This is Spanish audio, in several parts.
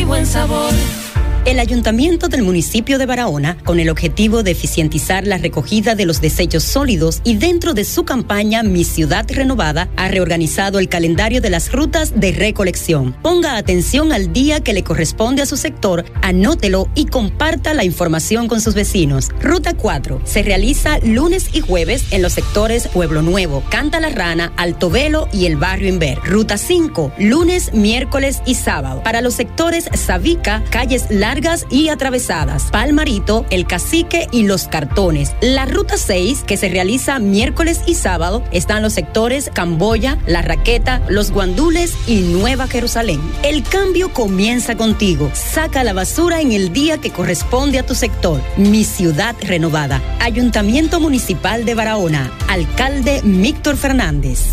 buen sabor. El Ayuntamiento del municipio de Barahona, con el objetivo de eficientizar la recogida de los desechos sólidos y dentro de su campaña Mi Ciudad Renovada, ha reorganizado el calendario de las rutas de recolección. Ponga atención al día que le corresponde a su sector, anótelo y comparta la información con sus vecinos. Ruta 4 se realiza lunes y jueves en los sectores Pueblo Nuevo, Canta la Rana, Alto Velo y el Barrio Inver. Ruta 5, lunes, miércoles y sábado. Para los sectores Sabica, Calles Largas y atravesadas, Palmarito, El Cacique y Los Cartones. La ruta 6, que se realiza miércoles y sábado, están los sectores Camboya, La Raqueta, Los Guandules y Nueva Jerusalén. El cambio comienza contigo. Saca la basura en el día que corresponde a tu sector. Mi Ciudad Renovada. Ayuntamiento Municipal de Barahona. Alcalde Víctor Fernández.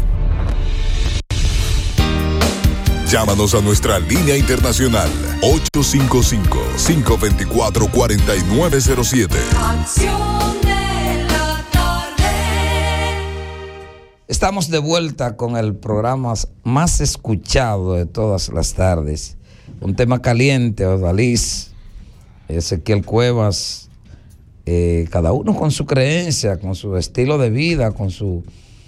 Llámanos a nuestra línea internacional 855-524-4907. Acción de la tarde. Estamos de vuelta con el programa más escuchado de todas las tardes. Un tema caliente, Odalís, Ezequiel Cuevas, cada uno con su creencia, con su estilo de vida, con su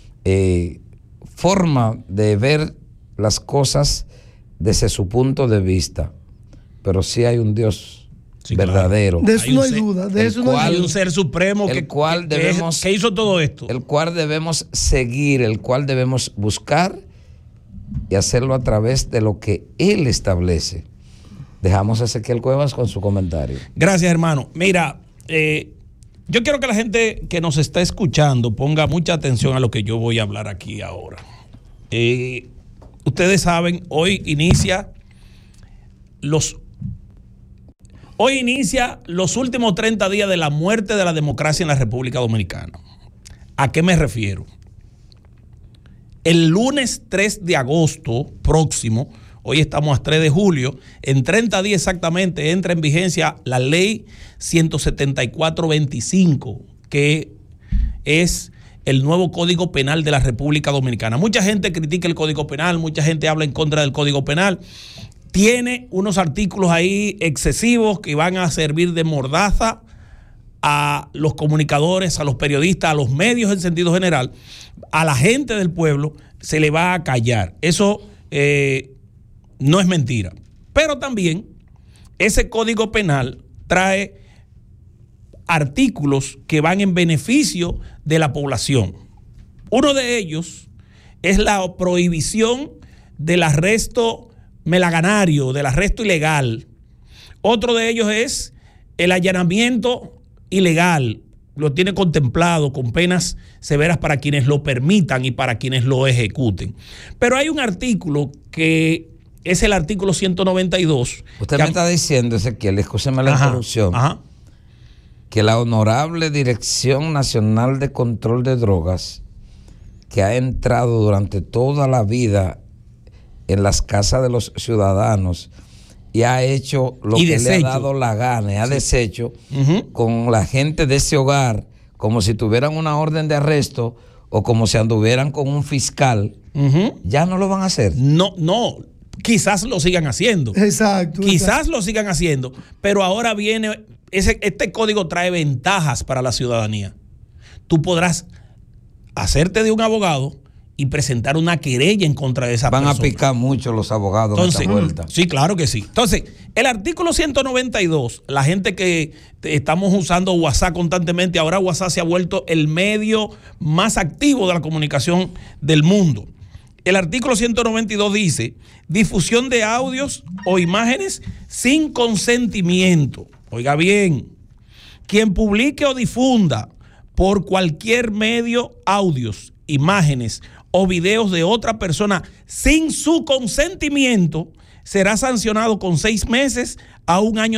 forma de ver las cosas desde su punto de vista, pero sí hay un Dios verdadero. Claro. De eso no hay duda, de eso no hay un ser supremo que hizo todo esto. El cual debemos seguir, el cual debemos buscar y hacerlo a través de lo que Él establece. Dejamos a Ezequiel Cuevas con su comentario. Gracias, hermano. Mira, yo quiero que la gente que nos está escuchando ponga mucha atención a lo que yo voy a hablar aquí ahora. Ustedes saben, hoy inicia los últimos 30 días de la muerte de la democracia en la República Dominicana. ¿A qué me refiero? El lunes 3 de agosto próximo, hoy estamos a 3 de julio, en 30 días exactamente entra en vigencia la ley 174-25, que es el nuevo Código Penal de la República Dominicana. Mucha gente critica el Código Penal, mucha gente habla en contra del Código Penal. Tiene unos artículos ahí excesivos que van a servir de mordaza a los comunicadores, a los periodistas, a los medios en sentido general. A la gente del pueblo se le va a callar. Eso no es mentira. Pero también ese Código Penal trae artículos que van en beneficio de la población. Uno de ellos es la prohibición del arresto melaganario, del arresto ilegal. Otro de ellos es el allanamiento ilegal. Lo tiene contemplado con penas severas para quienes lo permitan y para quienes lo ejecuten. Pero hay un artículo que es el artículo 192. Usted me está diciendo, Ezequiel, escúcheme la interrupción. Que la Honorable Dirección Nacional de Control de Drogas, que ha entrado durante toda la vida en las casas de los ciudadanos y ha hecho lo que le ha dado la gana, y ha deshecho con la gente de ese hogar, como si tuvieran una orden de arresto o como si anduvieran con un fiscal, ya no lo van a hacer. No, quizás lo sigan haciendo. Exacto. Quizás lo sigan haciendo, pero ahora viene... Este código trae ventajas para la ciudadanía. Tú podrás hacerte de un abogado y presentar una querella en contra de esa persona. Van a picar mucho los abogados. Entonces, en esta vuelta. Sí, claro que sí. Entonces, el artículo 192, la gente que estamos usando WhatsApp constantemente, ahora WhatsApp se ha vuelto el medio más activo de la comunicación del mundo. El artículo 192 dice: difusión de audios o imágenes sin consentimiento. Oiga bien, quien publique o difunda por cualquier medio audios, imágenes o videos de otra persona sin su consentimiento será sancionado con 6 meses a 1 año